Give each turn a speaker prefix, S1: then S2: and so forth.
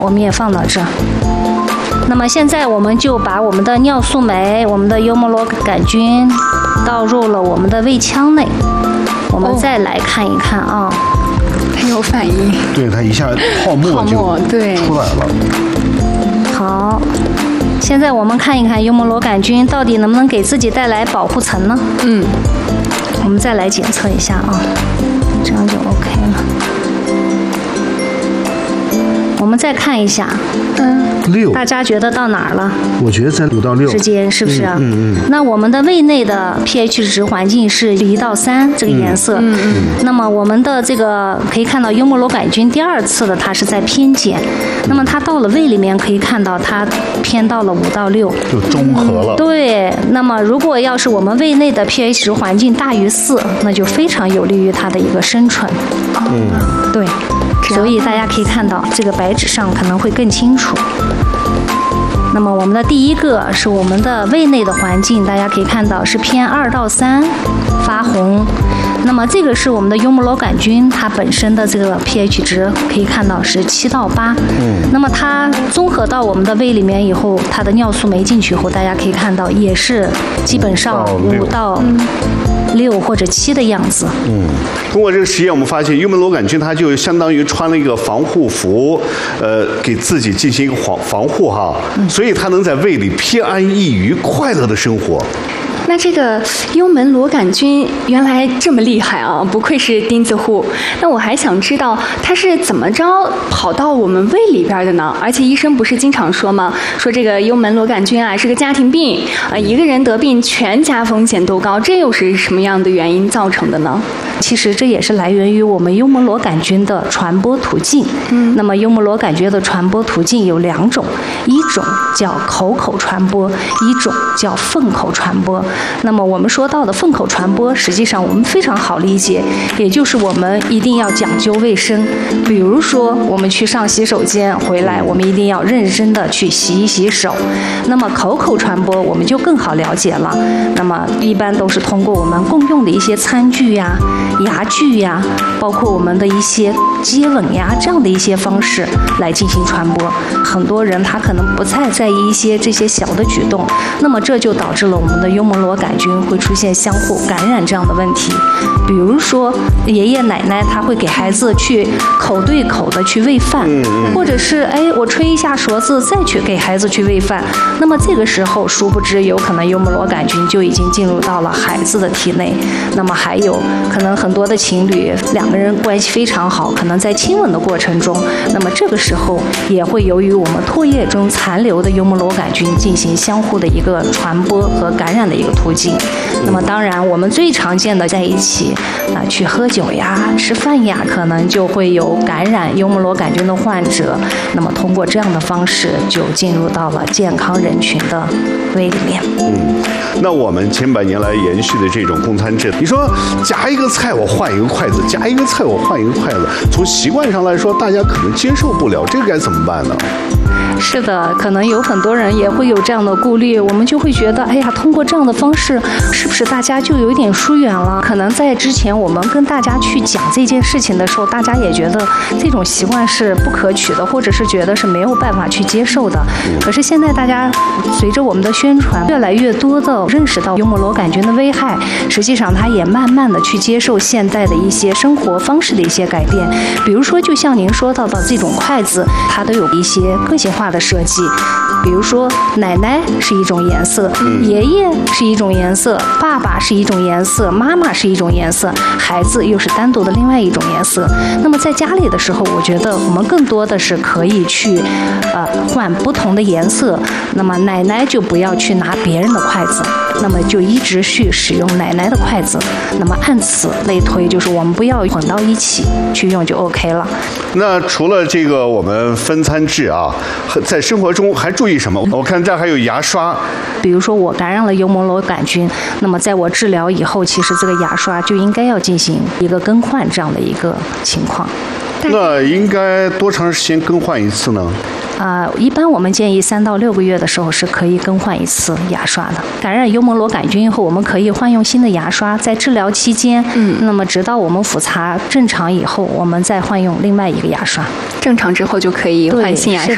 S1: 我们也放到这儿。那么现在我们就把我们的尿素酶、我们的幽摩罗杆菌倒入了我们的胃腔内。我们再来看一看啊，
S2: 它有反应，
S3: 对，它一下泡沫就出来了。
S1: 好，现在我们看一看幽摩罗杆菌到底能不能给自己带来保护层呢？我们再来检测一下啊，这样就 OK 了。我们再看一下
S3: ，6，
S1: 大家觉得到哪儿了？
S3: 我觉得在5到6
S1: 之间，是不是？那我们的胃内的 pH 值环境是1到3这个颜色。那么我们的这个可以看到幽摩罗杆菌第2次的它是在偏碱，那么它到了胃里面可以看到它偏到了5到6，
S3: 就中和了。
S1: 对。那么如果要是我们胃内的 pH 值环境大于4，那就非常有利于它的一个生存。对。所以大家可以看到，这个白纸上可能会更清楚。那么我们的第一个是我们的胃内的环境，大家可以看到是偏2到3，发红。那么这个是我们的幽摩罗杆菌，它本身的这个 pH 值可以看到是7到8。那么它综合到我们的胃里面以后，它的尿素酶进去以后，大家可以看到也是基本上5到6或者7的样子。
S4: 通过这个实验，我们发现幽摩罗杆菌它就相当于穿了一个防护服，给自己进行一个防护哈，所以它能在胃里偏安一隅、快乐的生活。
S2: 那这个幽门螺杆菌原来这么厉害啊，不愧是钉子户。那我还想知道它是怎么着跑到我们胃里边的呢？而且医生不是经常说吗？说这个幽门螺杆菌啊是个家庭病，一个人得病全家风险都高，这又是什么样的原因造成的呢？
S1: 其实这也是来源于我们幽门螺杆菌的传播途径。那么幽门螺杆菌的传播途径有2种，一种叫口传播，一种叫粪口传播。那么我们说到的粪口传播，实际上我们非常好理解，也就是我们一定要讲究卫生。比如说我们去上洗手间回来，我们一定要认真的去洗一洗手。那么口传播我们就更好了解了，那么一般都是通过我们共用的一些餐具呀、牙具呀，包括我们的一些接吻呀这样的一些方式来进行传播。很多人他可能不太在意一些这些小的举动，那么这就导致了我们的幽门螺杆菌会出现相互感染这样的问题。比如说爷爷奶奶他会给孩子去口对口的去喂饭，或者是我吹一下勺子再去给孩子去喂饭，那么这个时候殊不知有可能幽门螺杆菌就已经进入到了孩子的体内。那么还有可能很多的情侣2个人关系非常好，可能在亲吻的过程中，那么这个时候也会由于我们唾液中残留的幽门螺杆菌进行相互的一个传播和感染的一个途径。那么当然我们最常见的在一起去喝酒呀、吃饭呀，可能就会有感染幽门螺杆菌的患者，那么通过这样的方式就进入到了健康人群的胃里面。
S4: 那我们千百年来延续的这种供餐制，你说夹一个菜我换一个筷子，夹一个菜我换一个筷子，从习惯上来说大家可能接受不了，这个该怎么办呢？
S1: 是的，可能有很多人也会有这样的顾虑，我们就会觉得，通过这样的方式，是不是大家就有一点疏远了？可能在之前我们跟大家去讲这件事情的时候，大家也觉得这种习惯是不可取的，或者是觉得是没有办法去接受的。可是现在大家随着我们的宣传，越来越多的认识到幽门螺杆菌的危害，实际上它也慢慢的去接受现代的一些生活方式的一些改变。比如说，就像您说到的这种筷子，它都有一些个性化的设计，比如说奶奶是一种颜色，爷爷是一种颜色，爸爸是一种颜色，妈妈是一种颜色，孩子又是单独的另外一种颜色。那么在家里的时候，我觉得我们更多的是可以去换不同的颜色。那么奶奶就不要去拿别人的筷子，那么就一直去使用奶奶的筷子。那么按此类推，就是我们不要混到一起去用就 OK 了。
S4: 那除了这个我们分餐制啊，在生活中还注意什么？我看这还有牙刷。
S1: 比如说我感染了幽门螺杆菌，那么在我治疗以后，其实这个牙刷就应该要进行一个更换这样的一个情况。
S4: 那应该多长时间更换一次呢？
S1: 一般我们建议3到6个月的时候是可以更换一次牙刷的。感染幽门螺杆菌以后，我们可以换用新的牙刷，在治疗期间，那么直到我们复查正常以后，我们再换用另外一个牙刷。
S2: 正常之后就可以换新牙刷